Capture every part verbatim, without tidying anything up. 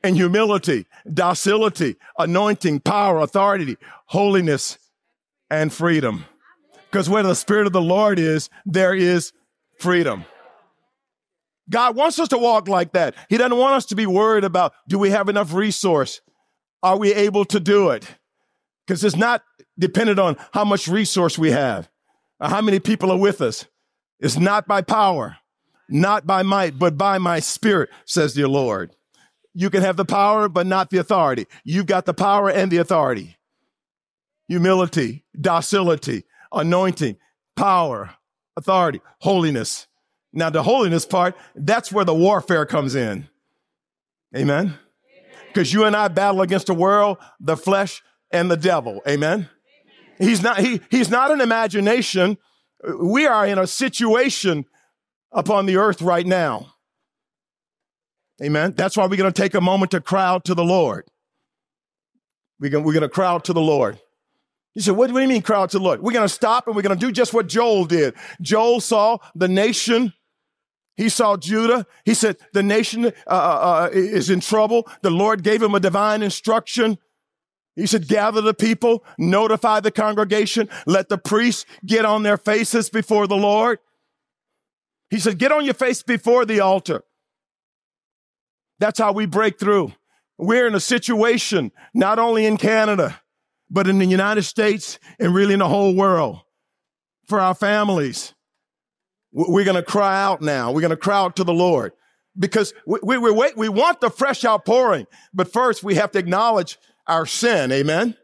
and humility, docility, anointing, power, authority, holiness, and freedom. Because where the Spirit of the Lord is, there is freedom. God wants us to walk like that. He doesn't want us to be worried about, do we have enough resource? Are we able to do it? Because it's not dependent on how much resource we have or how many people are with us. It's not by power, not by might, but by my Spirit, says the Lord. You can have the power, but not the authority. You've got the power and the authority. Humility, docility, anointing, power, authority, holiness. Now, the holiness part, that's where the warfare comes in. Amen? Because you and I battle against the world, the flesh, and the devil. Amen? He's not, he, he's not an imagination. We are in a situation upon the earth right now. Amen? That's why we're going to take a moment to cry out to the Lord. We're going, we're going to cry out to the Lord. You said, what do you mean cry out to the Lord? We're going to stop and we're going to do just what Joel did. Joel saw the nation. He saw Judah. He said, the nation uh, uh, is in trouble. The Lord gave him a divine instruction. He said, gather the people, notify the congregation, let the priests get on their faces before the Lord. He said, get on your face before the altar. That's how we break through. We're in a situation, not only in Canada, but in the United States and really in the whole world, for our families. We're going to cry out now. We're going to cry out to the Lord because we, we, we, wait, we want the fresh outpouring. But first, we have to acknowledge our sin. Amen? Amen.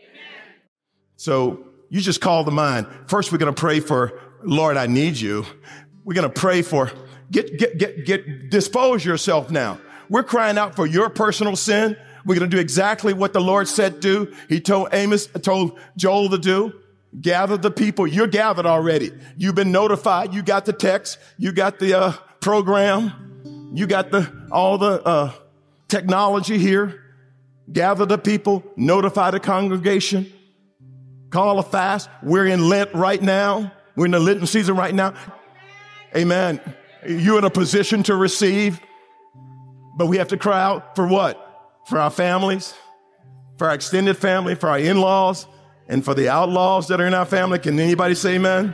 So you just call to mind. First, we're going to pray for, Lord, I need you. We're going to pray for, get, get, get, get, dispose yourself now. We're crying out for your personal sin. We're going to do exactly what the Lord said do. He told Amos, told Joel to do. Gather the people. You're gathered already. You've been notified. You got the text. You got the uh, program. You got the all the uh, technology here. Gather the people. Notify the congregation. Call a fast. We're in Lent right now. We're in the Lenten season right now. Amen. You're in a position to receive. But we have to cry out for what? For our families, for our extended family, for our in-laws, and for the outlaws that are in our family. Can anybody say amen?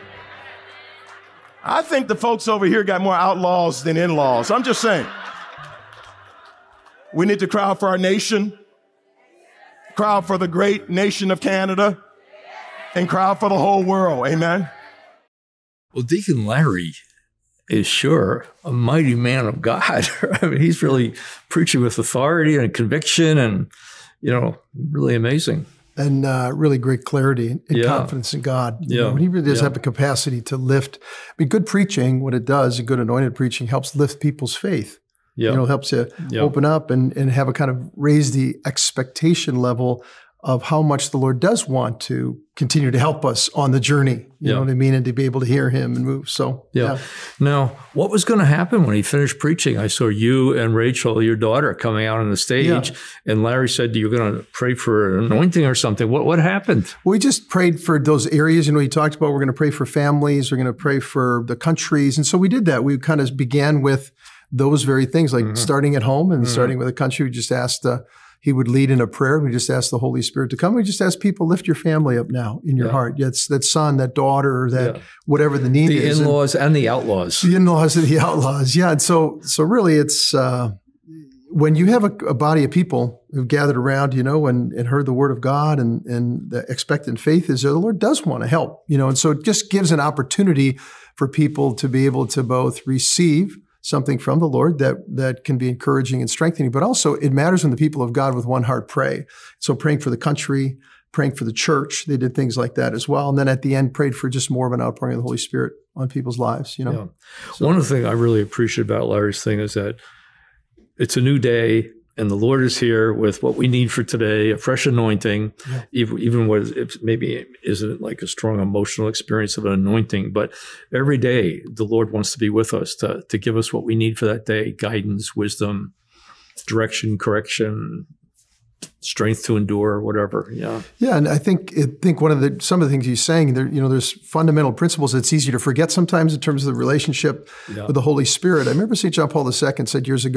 I think the folks over here got more outlaws than in-laws. I'm just saying. We need to cry out for our nation, cry out for the great nation of Canada, and cry out for the whole world. Amen? Well, Deacon Larry is sure a mighty man of God. I mean, he's really preaching with authority and conviction and, you know, really amazing. And uh, really great clarity and yeah. confidence in God. You yeah. know, when he really does yeah. have the capacity to lift. I mean, good preaching, what it does, good anointed preaching helps lift people's faith. Yeah. You know, helps you yeah. open up and, and have a kind of raise the expectation level of how much the Lord does want to continue to help us on the journey. You yeah. know what I mean? And to be able to hear him and move. So, yeah. yeah. Now, what was going to happen when he finished preaching? I saw you and Rachel, your daughter, coming out on the stage, yeah. and Larry said you were going to pray for an anointing or something. What what happened? We just prayed for those areas. You know, he talked about we're going to pray for families, we're going to pray for the countries. And so we did that. We kind of began with those very things, like mm-hmm. starting at home and mm-hmm. starting with a country. We just asked uh, he would lead in a prayer. We just asked the Holy Spirit to come. We just asked people, lift your family up now in your yeah. heart. That's that son, that daughter, that yeah. whatever the need the is. The in-laws and, and the outlaws. The in-laws and the outlaws. Yeah. And so, so really it's, uh, when you have a, a body of people who've gathered around, you know, and, and heard the word of God and, and the expectant faith is there, the Lord does want to help, you know, and so it just gives an opportunity for people to be able to both receive something from the Lord that that can be encouraging and strengthening, but also it matters when the people of God with one heart pray. So praying for the country, praying for the church, they did things like that as well. And then at the end, prayed for just more of an outpouring of the Holy Spirit on people's lives, you know? Yeah. So, one of the things I really appreciate about Larry's thing is that it's a new day and the Lord is here with what we need for today, a fresh anointing, yeah. even, even what it maybe isn't like a strong emotional experience of an anointing, but every day the Lord wants to be with us to, to give us what we need for that day, guidance, wisdom, direction, correction, strength to endure, whatever. Yeah. Yeah. And I think, I think one of the, some of the things he's saying there, you know, there's fundamental principles it's easy to forget sometimes in terms of the relationship yeah. with the Holy Spirit. I remember Saint John Paul the Second said years ago,